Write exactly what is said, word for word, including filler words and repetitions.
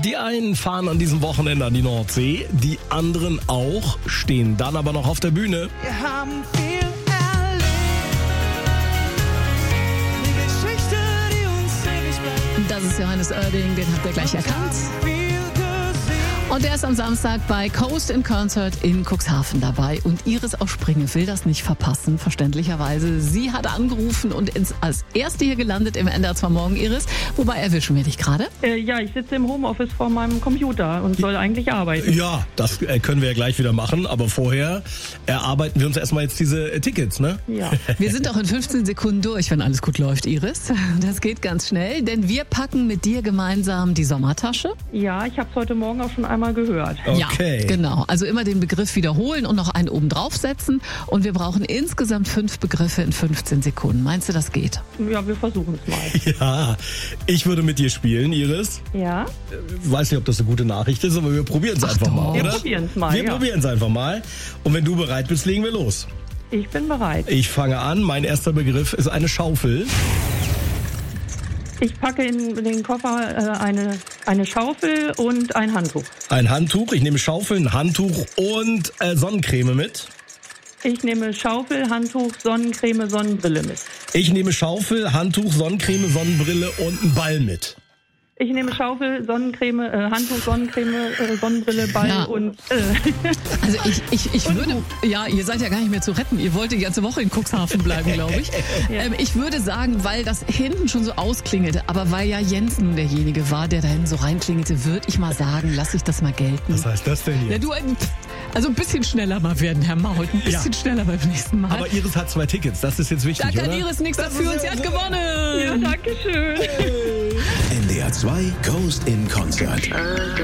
Die einen fahren an diesem Wochenende an die Nordsee, die anderen auch, stehen dann aber noch auf der Bühne. Wir haben viel erlebt. Die Geschichte, die uns ewig bleibt. Das ist Johannes Oerding, den habt ihr gleich erkannt. Viel gesehen. Und der ist am Samstag bei Coast in Concert in Cuxhaven dabei. Und Iris aus Springe will das nicht verpassen, verständlicherweise. Sie hat angerufen und ist als Erste hier gelandet im N D R zwei Morgen, Iris. Wobei erwischen wir dich gerade? Äh, ja, ich sitze im Homeoffice vor meinem Computer und soll eigentlich arbeiten. Ja, das äh, können wir ja gleich wieder machen, aber vorher erarbeiten wir uns erstmal jetzt diese äh, Tickets, ne? Ja. Wir sind auch in fünfzehn Sekunden durch, wenn alles gut läuft, Iris. Das geht ganz schnell, denn wir packen mit dir gemeinsam die Sommertasche. Ja, ich habe es heute Morgen auch schon einmal gehört. Okay. Ja, genau. Also immer den Begriff wiederholen und noch einen oben draufsetzen. Und wir brauchen insgesamt fünf Begriffe in fünfzehn Sekunden. Meinst du, das geht? Ja, wir versuchen es mal. Ja, ich würde mit dir spielen, Iris. Ja, Ich weiß nicht, ob das eine gute Nachricht ist, aber wir probieren es einfach doch. mal, wir oder? probieren es mal. Wir ja. probieren es einfach mal. Und wenn du bereit bist, legen wir los. Ich bin bereit. Ich fange an. Mein erster Begriff ist eine Schaufel. Ich packe in den Koffer äh, eine, eine Schaufel und ein Handtuch. Ein Handtuch. Ich nehme Schaufel, ein Handtuch und äh, Sonnencreme mit. Ich nehme Schaufel, Handtuch, Sonnencreme, Sonnenbrille mit. Ich nehme Schaufel, Handtuch, Sonnencreme, Sonnenbrille und einen Ball mit. Ich nehme Schaufel, Sonnencreme, äh, Handtuch, Sonnencreme, äh, Sonnenbrille, Ball Ja. und... Äh, Also ich, ich, ich würde, ja, ihr seid ja gar nicht mehr zu retten. Ihr wollt die ganze Woche in Cuxhaven bleiben, glaube ich. Ja. Ähm, ich würde sagen, weil das hinten schon so ausklingelte, aber weil ja Jensen derjenige war, der da hinten so reinklingelte, würde ich mal sagen, lass ich das mal gelten. Was heißt das denn Ja, hier? du, ähm, also ein bisschen schneller mal werden, Herr Mault. Ein bisschen Ja. schneller beim nächsten Mal. Aber Iris hat zwei Tickets, das ist jetzt wichtig, da kann oder? Iris nichts Das dafür ist und sie ja hat so- gewonnen. ja, danke schön. N D R zwei Coast in Concert.